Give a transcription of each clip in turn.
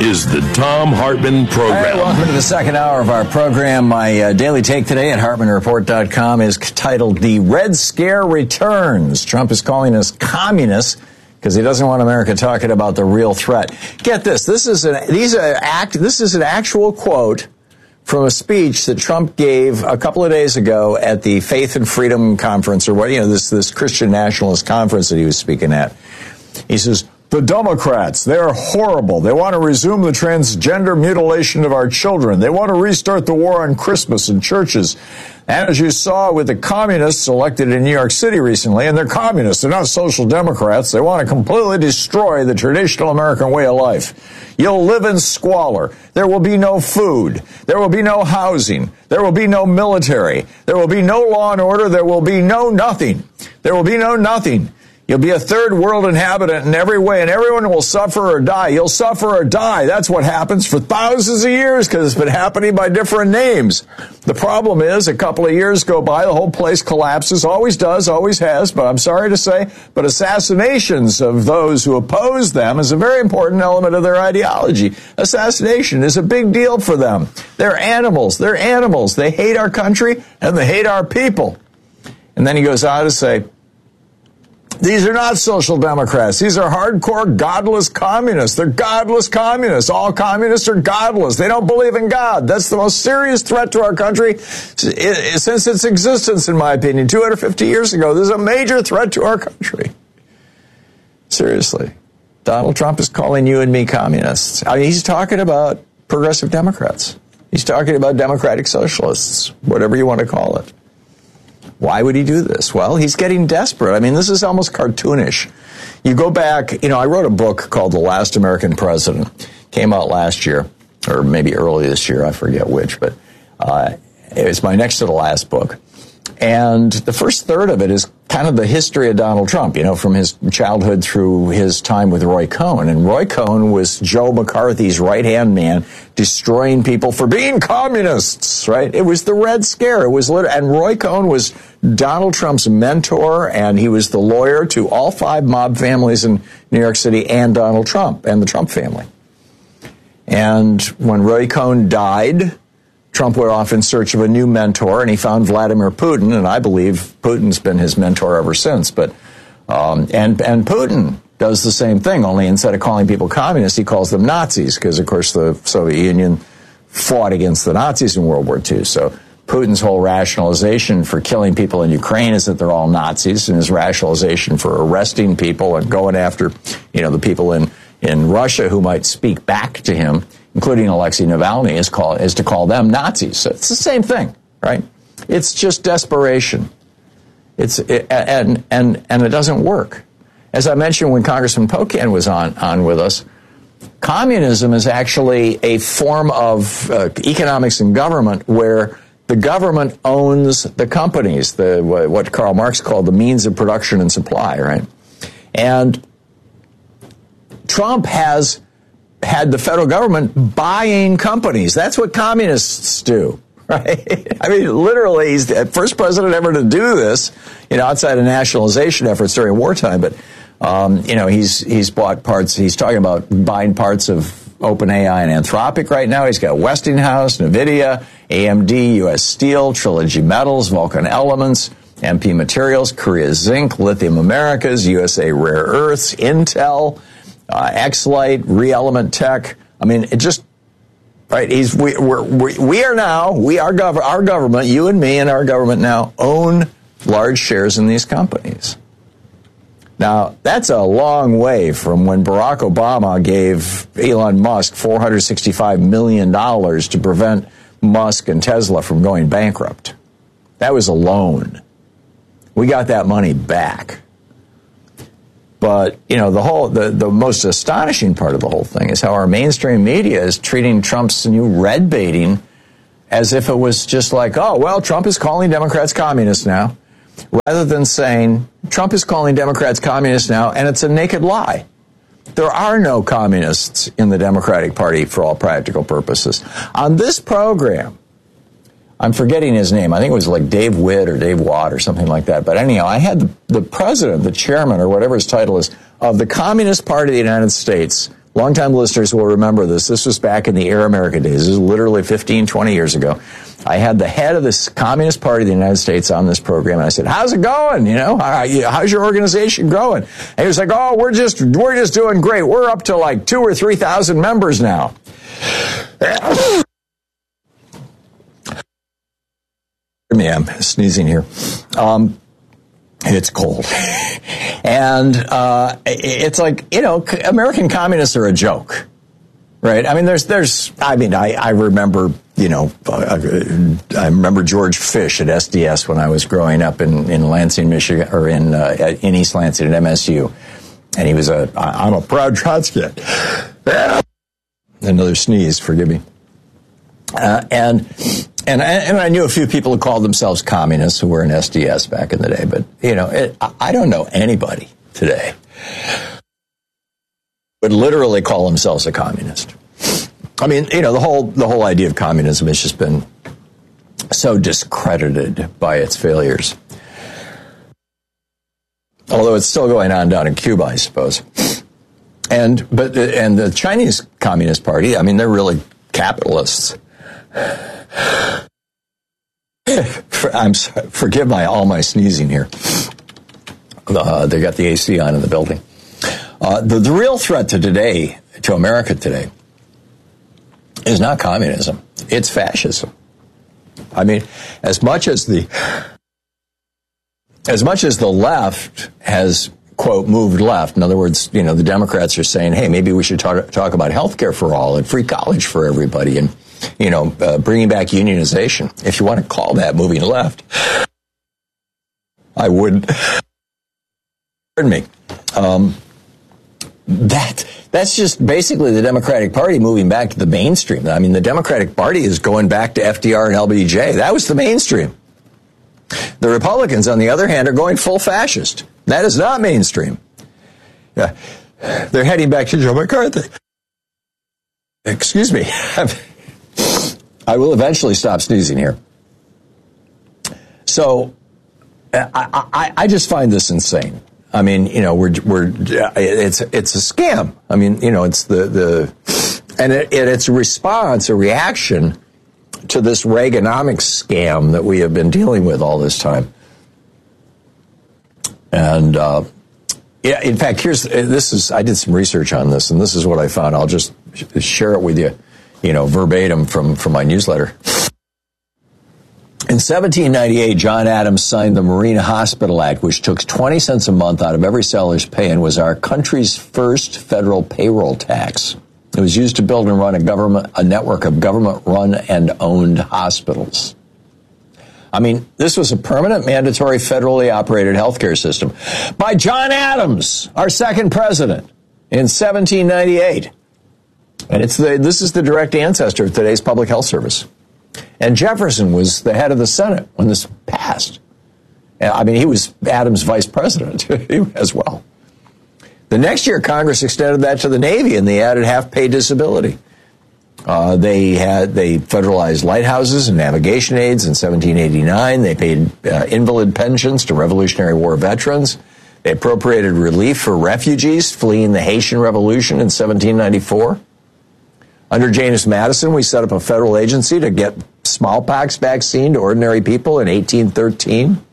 is the Thom Hartmann Program. Hey, welcome to the second hour of our program. My daily take today at HartmannReport.com is titled "The Red Scare Returns." Trump is calling us communists because he doesn't want America talking about the real threat. Get this. This is an actual quote from a speech that Trump gave a couple of days ago at the Faith and Freedom Conference, or this Christian nationalist conference that he was speaking at. He says, "The Democrats, they're horrible. They want to resume the transgender mutilation of our children. They want to restart the war on Christmas in churches. And as you saw with the communists elected in New York City recently, and they're communists, they're not social democrats. They want to completely destroy the traditional American way of life. You'll live in squalor. There will be no food. There will be no housing. There will be no military. There will be no law and order. There will be no nothing. There will be no nothing. You'll be a third world inhabitant in every way, and everyone will suffer or die. You'll suffer or die. That's what happens for thousands of years because it's been happening by different names. The problem is a couple of years go by, the whole place collapses, always does, always has, but I'm sorry to say, but assassinations of those who oppose them is a very important element of their ideology. Assassination is a big deal for them. They're animals. They're animals. They hate our country, and they hate our people." And then he goes on to say, "These are not social democrats. These are hardcore godless communists. They're godless communists. All communists are godless. They don't believe in God. That's the most serious threat to our country since its existence, in my opinion. 250 years ago, this is a major threat to our country." Seriously. Donald Trump is calling you and me communists. I mean, he's talking about progressive Democrats. He's talking about democratic socialists, whatever you want to call it. Why would he do this? Well, he's getting desperate. I mean, this is almost cartoonish. You go back, I wrote a book called The Last American President. Came out last year, or maybe early this year, I forget which, but it's my next to the last book. And the first third of it is kind of the history of Donald Trump, from his childhood through his time with Roy Cohn. And Roy Cohn was Joe McCarthy's right-hand man, destroying people for being communists, right? It was the Red Scare. It was and Roy Cohn was Donald Trump's mentor, and he was the lawyer to all 5 mob families in New York City and Donald Trump and the Trump family. And when Roy Cohn died, Trump went off in search of a new mentor, and he found Vladimir Putin, and I believe Putin's been his mentor ever since. But and Putin does the same thing, only instead of calling people communists, he calls them Nazis, because, of course, the Soviet Union fought against the Nazis in World War II. So Putin's whole rationalization for killing people in Ukraine is that they're all Nazis, and his rationalization for arresting people and going after, the people in Russia who might speak back to him, including Alexei Navalny, is to call them Nazis. So it's the same thing, right? It's just desperation. And it doesn't work. As I mentioned when Congressman Pocan was on with us, communism is actually a form of economics and government where the government owns the companies, what Karl Marx called the means of production and supply, right? And Trump has had the federal government buying companies. That's what communists do, right? I mean, literally, he's the first president ever to do this, outside of nationalization efforts during wartime. But, he's bought parts. He's talking about buying parts of OpenAI and Anthropic right now. He's got Westinghouse, NVIDIA, AMD, U.S. Steel, Trilogy Metals, Vulcan Elements, MP Materials, Korea Zinc, Lithium Americas, USA Rare Earths, Intel, Xlite, ReElement Tech. I mean, it just, right? Our government, you and me and our government now own large shares in these companies. Now, that's a long way from when Barack Obama gave Elon Musk $465 million to prevent Musk and Tesla from going bankrupt. That was a loan. We got that money back. But, the most astonishing part of the whole thing is how our mainstream media is treating Trump's new red baiting as if it was just like, oh, well, Trump is calling Democrats communists now, rather than saying Trump is calling Democrats communists now, and it's a naked lie. There are no communists in the Democratic Party for all practical purposes. On this program, I'm forgetting his name. I think it was like Dave Witt or Dave Watt or something like that. But anyhow, I had the president, the chairman, or whatever his title is, of the Communist Party of the United States Longtime listeners will remember this. This was back in the Air America days. This is literally 15, 20 years ago. I had the head of this Communist Party of the United States on this program, and I said, how's it going? How's your organization growing? And he was like, oh, we're just doing great. We're up to like 2,000 or 3,000 members now. I'm sneezing here. It's cold. And it's like, American communists are a joke, right? I mean, I remember, I remember George Fish at SDS when I was growing up in Lansing, Michigan, or in East Lansing at MSU. And he was I'm a proud Trotskyite. Another sneeze, forgive me. And I knew a few people who called themselves communists who were in SDS back in the day, but I don't know anybody today would literally call themselves a communist. I mean, the whole idea of communism has just been so discredited by its failures. Although it's still going on down in Cuba, I suppose. And the Chinese Communist Party, I mean, they're really capitalists. I'm sorry, forgive all my sneezing here. They got the AC on in the building. The real threat to America today, is not communism. It's fascism. I mean, as much as the left has, quote, moved left, in other words, the Democrats are saying, hey, maybe we should talk about health care for all and free college for everybody and bringing back unionization. If you want to call that moving left, I wouldn't. Pardon me. That's just basically the Democratic Party moving back to the mainstream. I mean, the Democratic Party is going back to FDR and LBJ. That was the mainstream. The Republicans, on the other hand, are going full fascist. That is not mainstream. Yeah. They're heading back to Joe McCarthy. Excuse me. I will eventually stop sneezing here. So I just find this insane. I mean, it's a scam. I mean, it's it's a response, a reaction to this Reaganomics scam that we have been dealing with all this time. And in fact, I did some research on this, and this is what I found. I'll just share it with you, verbatim from my newsletter. In 1798, John Adams signed the Marina Hospital Act, which took 20 cents a month out of every sailor's pay and was our country's first federal payroll tax. It was used to build and run a network of government-run and owned hospitals. I mean, this was a permanent, mandatory, federally operated healthcare system by John Adams, our second president, in 1798. And this is the direct ancestor of today's public health service. And Jefferson was the head of the Senate when this passed. I mean, he was Adams' vice president as well. The next year, Congress extended that to the Navy, and they added half-pay disability. They federalized lighthouses and navigation aids in 1789. They paid invalid pensions to Revolutionary War veterans. They appropriated relief for refugees fleeing the Haitian Revolution in 1794. Under James Madison, we set up a federal agency to get smallpox vaccine to ordinary people in 1813.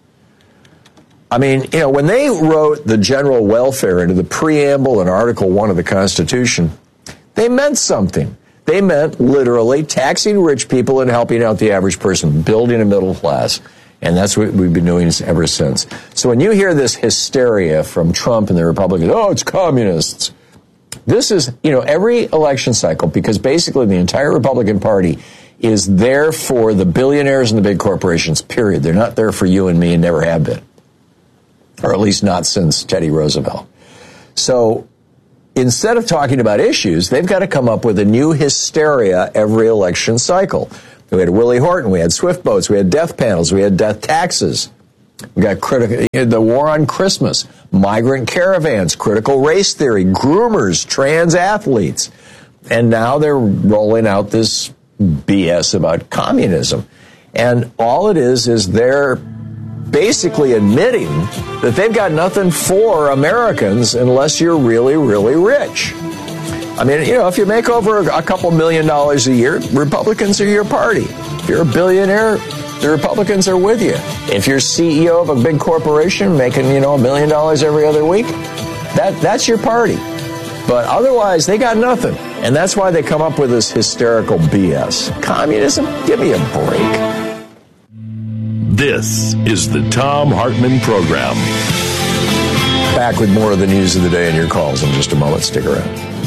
I mean, when they wrote the general welfare into the preamble in Article 1 of the Constitution, they meant something. They meant literally taxing rich people and helping out the average person, building a middle class. And that's what we've been doing ever since. So when you hear this hysteria from Trump and the Republicans, oh, it's communists. This is, every election cycle, because basically the entire Republican Party is there for the billionaires and the big corporations, period. They're not there for you and me and never have been. Or at least not since Teddy Roosevelt. So instead of talking about issues, they've got to come up with a new hysteria every election cycle. We had Willie Horton, we had Swift boats, we had death panels, we had death taxes. We got the war on Christmas, migrant caravans, critical race theory, groomers, trans athletes. And now they're rolling out this BS about communism. And all it is they're basically admitting that they've got nothing for Americans unless you're really, really rich. I mean, if you make over a couple $1 million a year, Republicans are your party. If you're a billionaire, the Republicans are with you. If you're CEO of a big corporation making, $1 million every other week, that's your party. But otherwise, they got nothing. And that's why they come up with this hysterical BS. Communism? Give me a break. This is the Thom Hartmann Program. Back with more of the news of the day and your calls in just a moment. Stick around.